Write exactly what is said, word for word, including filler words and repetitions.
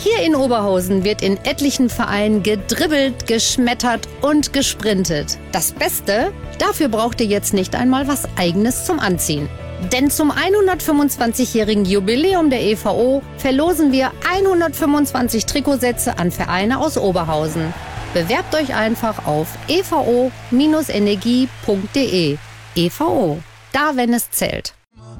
Hier in Oberhausen wird in etlichen Vereinen gedribbelt, geschmettert und gesprintet. Das Beste? Dafür braucht ihr jetzt nicht einmal was Eigenes zum Anziehen. Denn zum hundertfünfundzwanzigjährigen Jubiläum der E V O verlosen wir hundertfünfundzwanzig Trikotsätze an Vereine aus Oberhausen. Bewerbt euch einfach auf e v o Bindestrich energie Punkt de. E V O, da wenn es zählt.